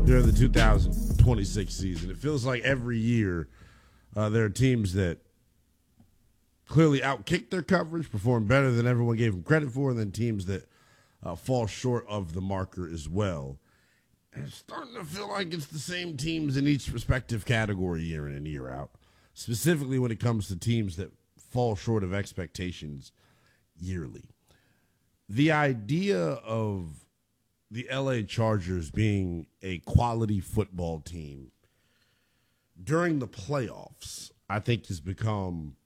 during the 2026 season. It feels like every year there are teams that clearly outkick their coverage, perform better than everyone gave them credit for, and then teams that fall short of the marker as well. And it's starting to feel like it's the same teams in each respective category year in and year out, specifically when it comes to teams that fall short of expectations yearly. The idea of the LA Chargers being a quality football team during the playoffs, I think, has become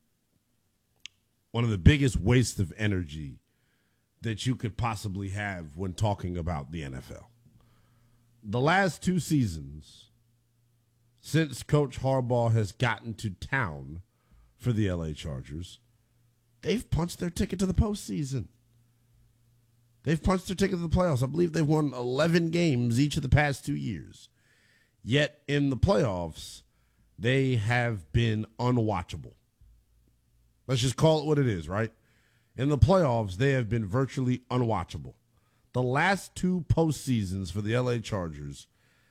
one of the biggest wastes of energy that you could possibly have when talking about the NFL. The last two seasons, since Coach Harbaugh has gotten to town for the LA Chargers, they've punched their ticket to the postseason. They've punched their ticket to the playoffs. I believe they've won 11 games each of the past 2 years. Yet in the playoffs, they have been unwatchable. Let's just call it what it is, right? In the playoffs, they have been virtually unwatchable. The last two postseasons for the LA Chargers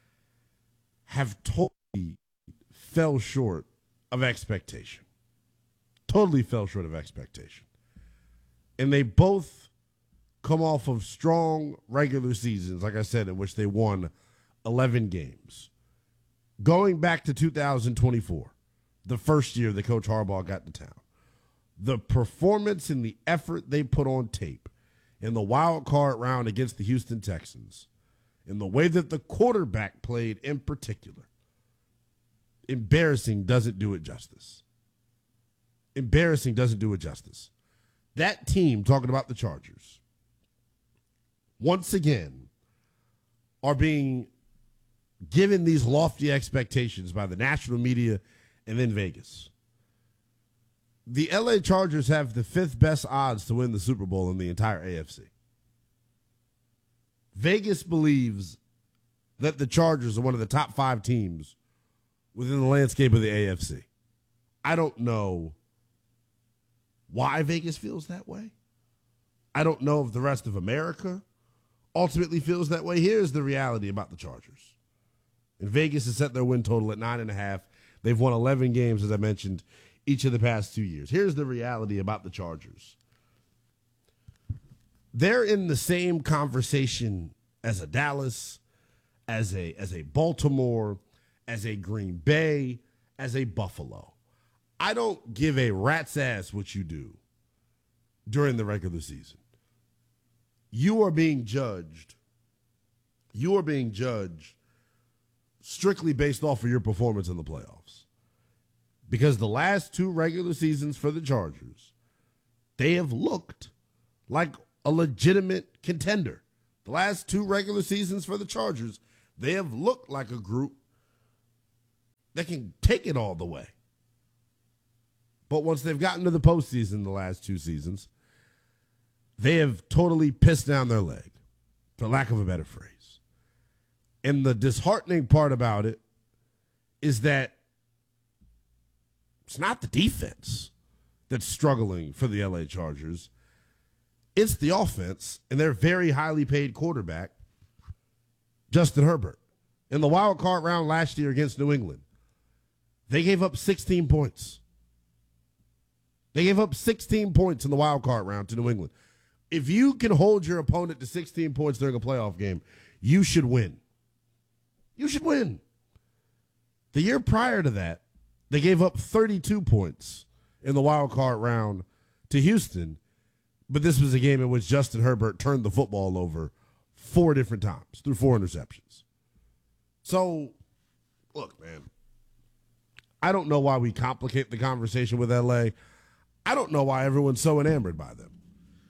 have totally fell short of expectation. Totally fell short of expectation. And they both come off of strong regular seasons, like I said, in which they won 11 games. Going back to 2024, the first year that Coach Harbaugh got to town, the performance and the effort they put on tape in the wild card round against the Houston Texans, in the way that the quarterback played in particular, embarrassing doesn't do it justice. Embarrassing doesn't do it justice. That team, talking about the Chargers, once again are being given these lofty expectations by the national media and then Vegas. The LA Chargers have the fifth best odds to win the Super Bowl in the entire AFC. Vegas believes that the Chargers are one of the top 5 teams within the landscape of the AFC. I don't know why Vegas feels that way. I don't know if the rest of America ultimately feels that way. Here's the reality about the Chargers. And Vegas has set their win total at 9.5. They've won 11 games, as I mentioned, each of the past 2 years. Here's the reality about the Chargers. They're in the same conversation as a Dallas, as a Baltimore, as a Green Bay, as a Buffalo. I don't give a rat's ass what you do during the regular season. You are being judged. You are being judged strictly based off of your performance in the playoffs. Because the last 2 regular seasons for the Chargers, they have looked like a legitimate contender. The last 2 regular seasons for the Chargers, they have looked like a group that can take it all the way. But once they've gotten to the postseason the last 2 seasons, they have totally pissed down their leg, for lack of a better phrase. And the disheartening part about it is that it's not the defense that's struggling for the LA Chargers. It's the offense and their very highly paid quarterback, Justin Herbert. In the wild card round last year against New England, they gave up 16 points. They gave up 16 points in the wild card round to New England. If you can hold your opponent to 16 points during a playoff game, you should win. You should win. The year prior to that, they gave up 32 points in the wild card round to Houston, but this was a game in which Justin Herbert turned the football over 4 different times through 4 interceptions. So, look, man, I don't know why we complicate the conversation with LA. I don't know why everyone's so enamored by them.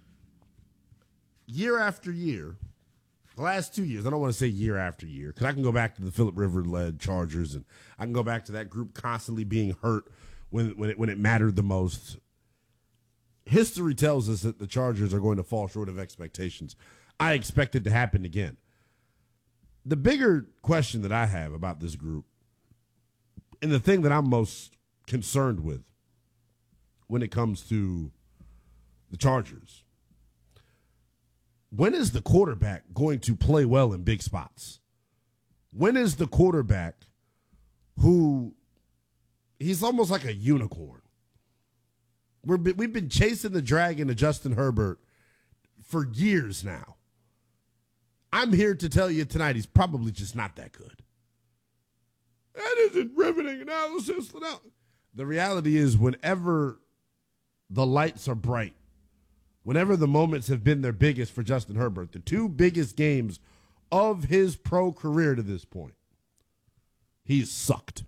Year after year, the last 2 years, I don't want to say year after year, because I can go back to the Phillip Rivers-led Chargers, and I can go back to that group constantly being hurt when it mattered the most. History tells us that the Chargers are going to fall short of expectations. I expect it to happen again. The bigger question that I have about this group, and the thing that I'm most concerned with when it comes to the Chargers, when is the quarterback going to play well in big spots? when is the quarterback who he's almost like a unicorn? We've been chasing the dragon of Justin Herbert for years now. I'm here to tell you tonight he's probably just not that good. That isn't riveting analysis. The reality is whenever the lights are bright, whenever the moments have been their biggest for Justin Herbert, the two biggest games of his pro career to this point, he's sucked.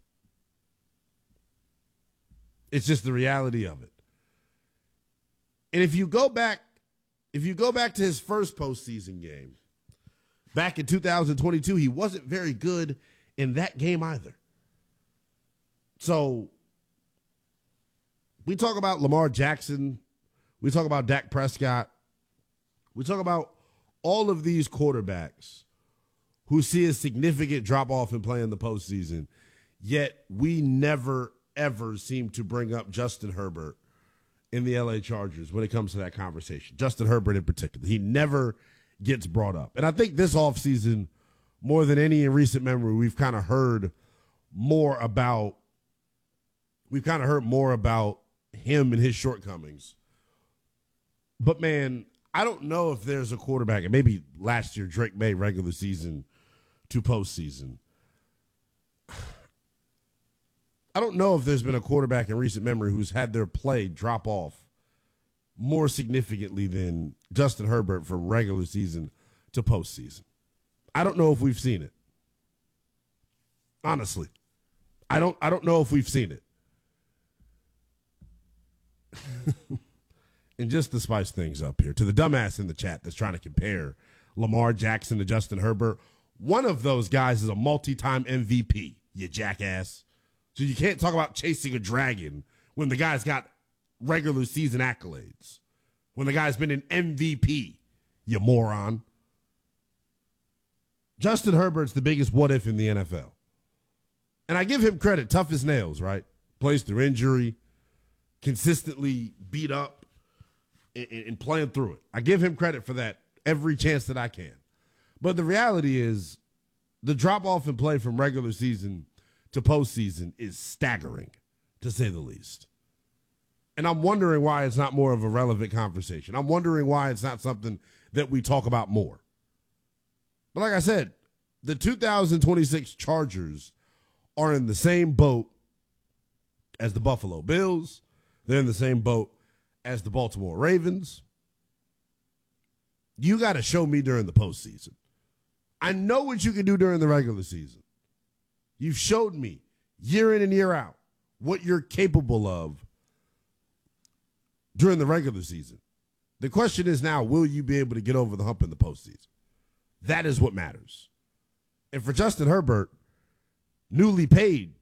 It's just the reality of it. And if you go back to his first postseason game, back in 2022, he wasn't very good in that game either. So we talk about Lamar Jackson. We talk about Dak Prescott. We talk about all of these quarterbacks who see a significant drop-off in play in the postseason, yet we never, ever seem to bring up Justin Herbert in the LA Chargers when it comes to that conversation. Justin Herbert in particular. He never gets brought up. And I think this offseason, more than any in recent memory, we've kind of heard more about him and his shortcomings. But, man, I don't know if there's a quarterback, and maybe last year Drake May regular season to postseason. I don't know if there's been a quarterback in recent memory who's had their play drop off more significantly than Justin Herbert from regular season to postseason. I don't know if we've seen it. Honestly, I don't know if we've seen it. And just to spice things up here, to the dumbass in the chat that's trying to compare Lamar Jackson to Justin Herbert, one of those guys is a multi-time MVP, you jackass. So you can't talk about chasing a dragon when the guy's got regular season accolades, when the guy's been an MVP, you moron. Justin Herbert's the biggest what if in the NFL. And I give him credit, tough as nails, right? Plays through injury, consistently beat up and playing through it. I give him credit for that every chance that I can. But the reality is the drop-off in play from regular season to postseason is staggering, to say the least. And I'm wondering why it's not more of a relevant conversation. I'm wondering why it's not something that we talk about more. But like I said, the 2026 Chargers are in the same boat as the Buffalo Bills. They're in the same boat as the Baltimore Ravens. You got to show me during the postseason. I know what you can do during the regular season. You've showed me year in and year out what you're capable of during the regular season. The question is now, will you be able to get over the hump in the postseason? That is what matters. And for Justin Herbert, newly paid